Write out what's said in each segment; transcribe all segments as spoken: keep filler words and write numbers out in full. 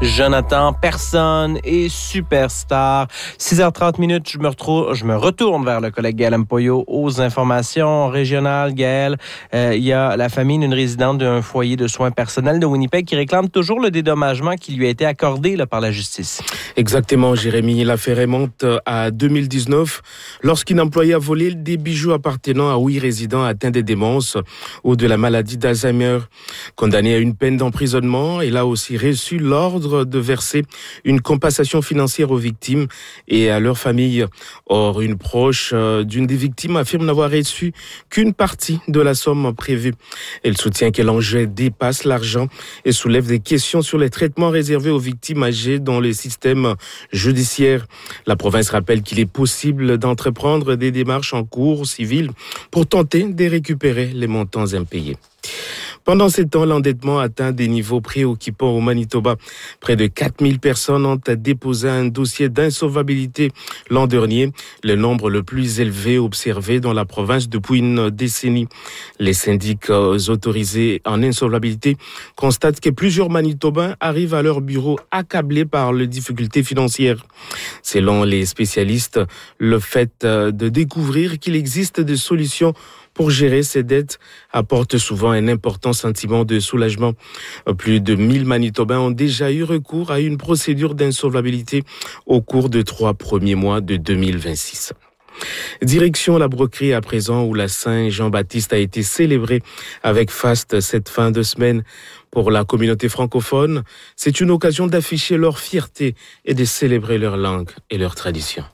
Jonathan Personne et Superstar. six heures trente minutes, je me retrouve, je me retourne vers le collègue Gaël Mpoyo aux informations régionales. Gaël, euh, il y a la famille d'une résidente d'un foyer de soins personnels de Winnipeg qui réclame toujours le dédommagement qui lui a été accordé là, par la justice. Exactement, Jérémy. L'affaire remonte à deux mille dix-neuf, lorsqu'une employée a volé des bijoux appartenant à huit résidents atteints de démence ou de la maladie d'Alzheimer. Condamnée à une peine d'emprisonnement, elle a aussi reçu l'ordre de verser une compensation financière aux victimes et à leurs familles. Or, une proche d'une des victimes affirme n'avoir reçu qu'une partie de la somme prévue. Elle soutient que l'enjeu dépasse l'argent et soulève des questions sur les traitements réservés aux victimes âgées dans le système judiciaire. La province rappelle qu'il est possible d'entreprendre des démarches en cours civil pour tenter de récupérer les montants impayés. Pendant ces temps, l'endettement atteint des niveaux préoccupants au Manitoba. Près de quatre mille personnes ont déposé un dossier d'insolvabilité l'an dernier, le nombre le plus élevé observé dans la province depuis une décennie. Les syndicats autorisés en insolvabilité constatent que plusieurs Manitobains arrivent à leur bureau accablés par les difficultés financières. Selon les spécialistes, le fait de découvrir qu'il existe des solutions pour gérer ces dettes apporte souvent un important sentiment de soulagement. Plus de mille Manitobains ont déjà eu recours à une procédure d'insolvabilité au cours des trois premiers mois de deux mille vingt-six. Direction la Broquerie à présent, où la Saint-Jean-Baptiste a été célébrée avec faste cette fin de semaine. Pour la communauté francophone, c'est une occasion d'afficher leur fierté et de célébrer leur langue et leur tradition.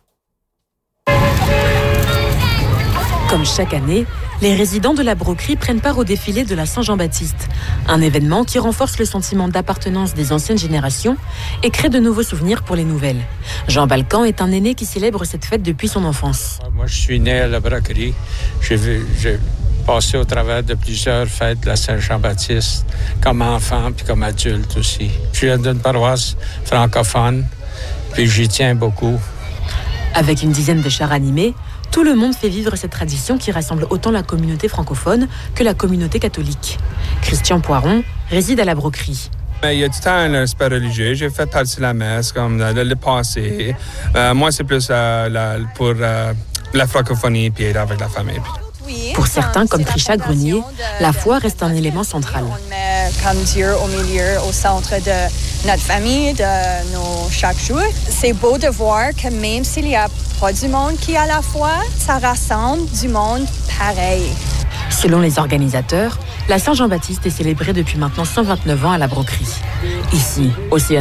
Comme chaque année, les résidents de la Broquerie prennent part au défilé de la Saint-Jean-Baptiste, un événement qui renforce le sentiment d'appartenance des anciennes générations et crée de nouveaux souvenirs pour les nouvelles. Jean Balcan est un aîné qui célèbre cette fête depuis son enfance. Moi, je suis né à la Broquerie. J'ai, vu, j'ai passé au travers de plusieurs fêtes de la Saint-Jean-Baptiste, comme enfant puis comme adulte aussi. Je viens d'une paroisse francophone, puis j'y tiens beaucoup. Avec une dizaine de chars animés, tout le monde fait vivre cette tradition qui rassemble autant la communauté francophone que la communauté catholique. Christian Poiron réside à la Broquerie. Il y a tout le temps un aspect religieux. J'ai fait partie de la messe, comme le, le passé. Euh, moi, c'est plus euh, la, pour euh, la francophonie puis être avec la famille. Pour certains, comme Trisha Grenier, la foi reste un élément central. On met comme Dieu au milieu, au centre de notre famille, de nos chaque jour. C'est beau de voir que même s'il n'y a pas du monde qui a la foi, ça rassemble du monde pareil. Selon les organisateurs, la Saint-Jean-Baptiste est célébrée depuis maintenant cent vingt-neuf ans à la Broquerie. Ici, au C N